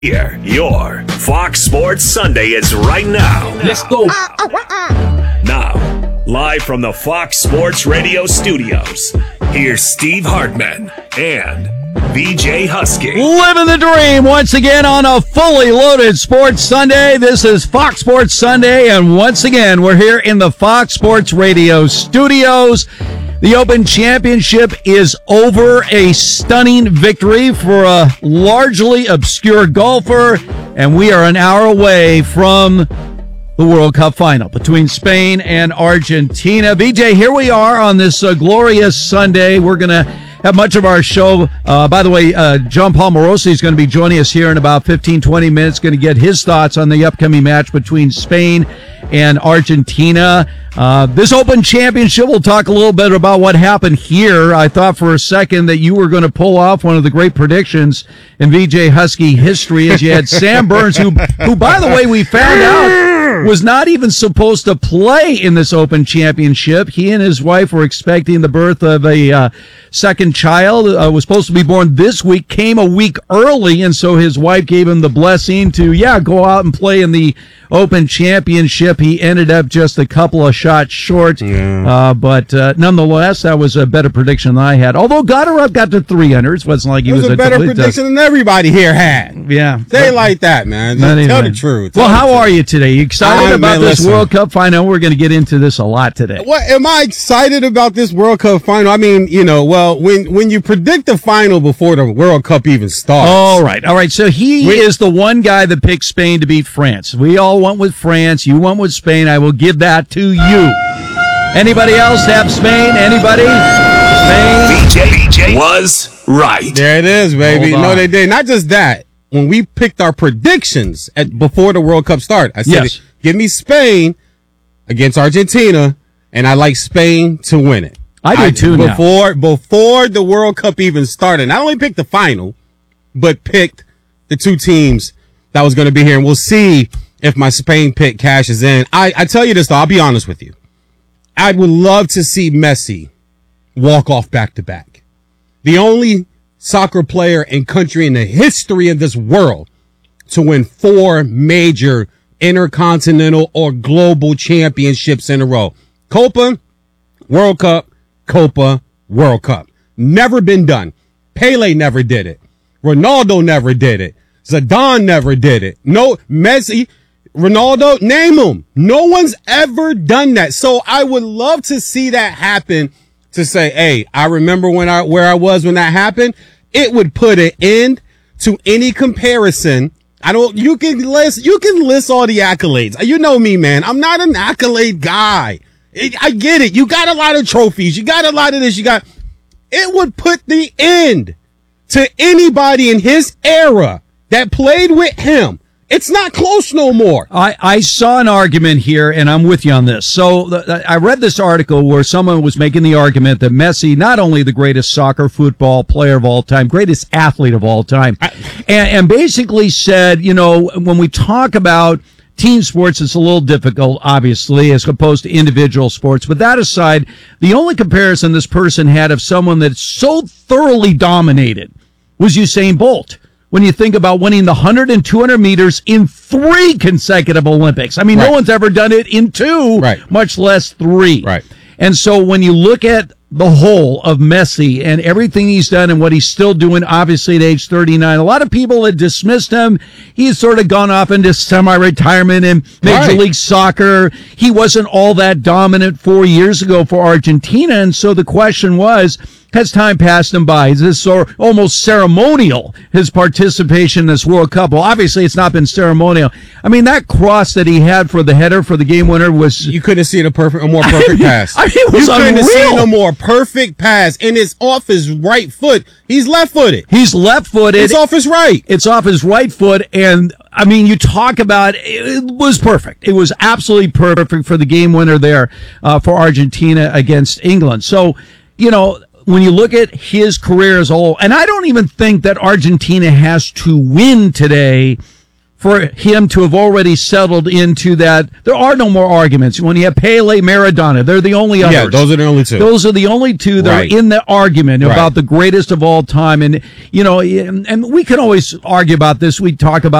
Here, your Fox Sports Sunday is right now. Let's go. Now, live from the Fox Sports Radio studios, here's Steve Hartman and VJ Husky. Living the dream once again on a fully loaded Sports Sunday. This is Fox Sports Sunday, and once again, we're here in the Fox Sports Radio studios. The Open Championship is over, a stunning victory for a largely obscure golfer, and we are an hour away from the World Cup final between Spain and Argentina. VJ, here we are on this glorious Sunday. We're going to have much of our show. By the way, John Paul Morosi is going to be joining us here in about 15-20 minutes, going to get his thoughts on the upcoming match between Spain and Argentina. This Open Championship, we'll talk a little bit about what happened here. I thought for a second that you were going to pull off one of the great predictions in VJ Husky history, as you had Sam Burns, who by the way, we found out was not even supposed to play in this Open Championship. He and his wife were expecting the birth of a second child, was supposed to be born this week, came a week early, and so his wife gave him the blessing to, go out and play in the Open Championship. He ended up just a couple of shots short, but nonetheless, that was a better prediction than I had. Although Goddard got to 300, it wasn't like he was a better prediction than everybody here had. Yeah, say like that, man. Just tell the truth. Well, how are you today? You excited about this World Cup final? We're going to get into this a lot today. What am I excited about this World Cup final? I mean, when you predict the final before the World Cup even starts. All right. So he is the one guy that picked Spain to beat France. We all went with France. You went with Spain. I will give that to you. Anybody else have Spain? Anybody? Spain? VJ was right. There it is, baby. No, they did. Not just that. When we picked our predictions before the World Cup start, I said, give me Spain against Argentina, and I like Spain to win it. I do too now. Before the World Cup even started, not only picked the final, but picked the two teams that was going to be here, and we'll see if my Spain pick cashes in. I tell you this, though, I'll be honest with you. I would love to see Messi walk off back-to-back. The only soccer player and country in the history of this world to win 4 major intercontinental or global championships in a row. Copa, World Cup, Copa, World Cup. Never been done. Pele never did it. Ronaldo never did it. Zidane never did it. No, Messi, Ronaldo, name them. No one's ever done that. So I would love to see that happen, to say, hey, I remember where I was when that happened. It would put an end to any comparison. You can list all the accolades. You know me, man. I'm not an accolade guy. I get it. You got a lot of trophies. You got a lot of this. It would put the end to anybody in his era that played with him. It's not close no more. I saw an argument here, and I'm with you on this. So I read this article where someone was making the argument that Messi, not only the greatest soccer, football player of all time, greatest athlete of all time, and basically said, when we talk about team sports, it's a little difficult, obviously, as opposed to individual sports. But that aside, the only comparison this person had of someone that so thoroughly dominated was Usain Bolt. When you think about winning the 100 and 200 meters in 3 consecutive Olympics. I mean, no one's ever done it in 2, much less 3. Right. And so when you look at the whole of Messi and everything he's done and what he's still doing, obviously at age 39, a lot of people had dismissed him. He's sort of gone off into semi-retirement in Major League Soccer. He wasn't all that dominant 4 years ago for Argentina. And so the question was, has time passed him by? Is this almost ceremonial, his participation in this World Cup? Well, obviously it's not been ceremonial. I mean, that cross that he had for the header for the game winner was... You couldn't see a more perfect pass. It was unreal. You couldn't see a more perfect pass, and it's off his right foot. He's left-footed. He's left-footed. It's off his right. It's off his right foot, and I mean, you talk about it was perfect. It was absolutely perfect for the game winner there for Argentina against England. So, when you look at his career as a whole, and I don't even think that Argentina has to win today for him to have already settled into that. There are no more arguments. When you have Pele, Maradona, they're the only others. Yeah, those are the only two. Those are the only two that Right. are in the argument Right. about the greatest of all time. And, you know, and we can always argue about this. We talk about